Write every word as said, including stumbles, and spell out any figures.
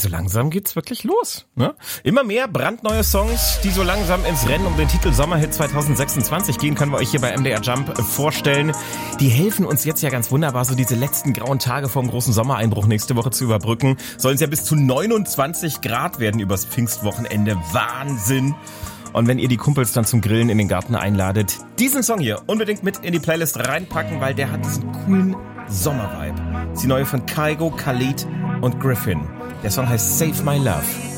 so langsam geht's wirklich los, ne? Immer mehr brandneue Songs, die so langsam ins Rennen um den Titel Sommerhit zwanzig sechsundzwanzig gehen, können wir euch hier bei M D R Jump vorstellen. Die helfen uns jetzt ja ganz wunderbar, so diese letzten grauen Tage vom großen Sommereinbruch nächste Woche zu überbrücken. Sollen es ja bis zu neunundzwanzig Grad werden übers Pfingstwochenende. Wahnsinn! Und wenn ihr die Kumpels dann zum Grillen in den Garten einladet, diesen Song hier unbedingt mit in die Playlist reinpacken, weil der hat diesen coolen Sommervibe. Die neue von Kygo, Khalid und Griffin. Der Song heißt Save My Love.